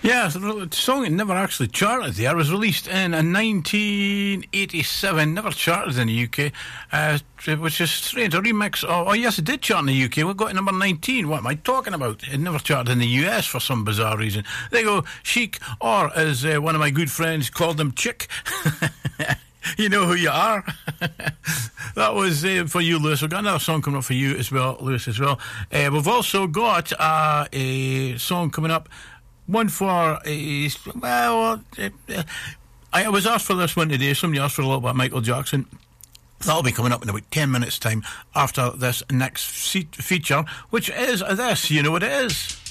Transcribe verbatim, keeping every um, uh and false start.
Yeah, the song never actually charted there. It was released in nineteen eighty-seven, never charted in the U K, uh, which is strange. A remix. Oh, oh, yes, it did chart in the U K. We got to number nineteen. What am I talking about? It never charted in the U S for some bizarre reason. There you go, Chic, or as uh, one of my good friends called him, Chick. You know who you are. That was uh, for you, Lewis. We've got another song coming up for you as well, Lewis, as well. Uh, we've also got uh, a song coming up. One for, uh, well, uh, uh, I was asked for this one today. Somebody asked for a little bit of Michael Jackson. That'll be coming up in about ten minutes' time after this next fe- feature, which is this. You know what it is.